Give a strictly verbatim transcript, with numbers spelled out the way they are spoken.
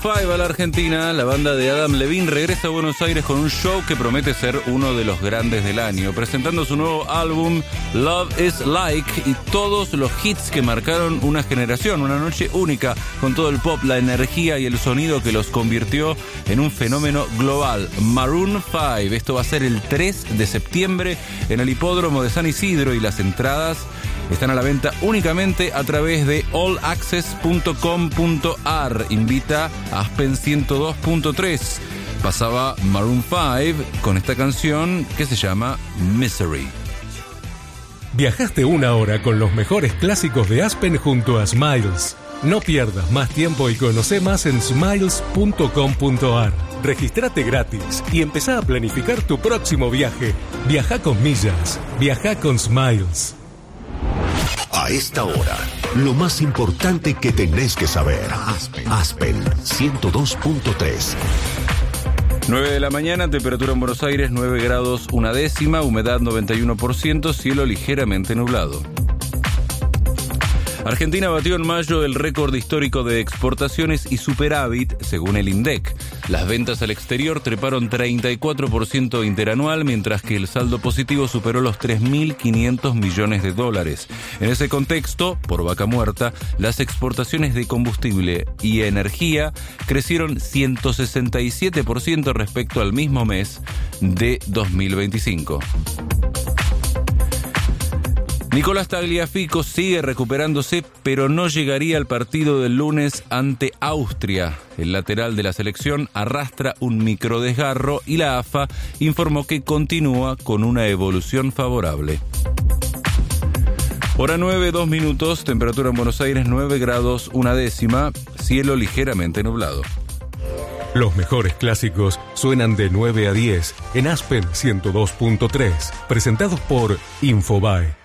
Five a la Argentina, la banda de Adam Levine regresa a Buenos Aires con un show que promete ser uno de los grandes del año, presentando su nuevo álbum Love is Like y todos los hits que marcaron una generación, una noche única con todo el pop, la energía y el sonido que los convirtió en un fenómeno global. Maroon five, esto va a ser el tres de septiembre en el hipódromo de San Isidro y las entradas están a la venta únicamente a través de all access punto com punto a r. Invita a Aspen ciento dos punto tres. Pasaba Maroon five con esta canción que se llama Misery. Viajaste una hora con los mejores clásicos de Aspen junto a Smiles. No pierdas más tiempo y conoce más en smiles punto com punto a r. Regístrate gratis y empezá a planificar tu próximo viaje. Viaja con millas. Viaja con Smiles. A esta hora, lo más importante que tenés que saber. Aspen, Aspen ciento dos punto tres. nueve de la mañana, temperatura en Buenos Aires nueve grados una décima, humedad noventa y uno por ciento, cielo ligeramente nublado. Argentina batió en mayo el récord histórico de exportaciones y superávit, según el INDEC. Las ventas al exterior treparon treinta y cuatro por ciento interanual, mientras que el saldo positivo superó los tres mil quinientos millones de dólares. En ese contexto, por vaca muerta, las exportaciones de combustible y energía crecieron ciento sesenta y siete por ciento respecto al mismo mes de dos mil veinticinco. Nicolás Tagliafico sigue recuperándose, pero no llegaría al partido del lunes ante Austria. El lateral de la selección arrastra un microdesgarro y la A F A informó que continúa con una evolución favorable. Hora nueve, dos minutos, temperatura en Buenos Aires nueve grados una décima, cielo ligeramente nublado. Los mejores clásicos suenan de nueve a diez en Aspen ciento dos punto tres, presentados por Infobae.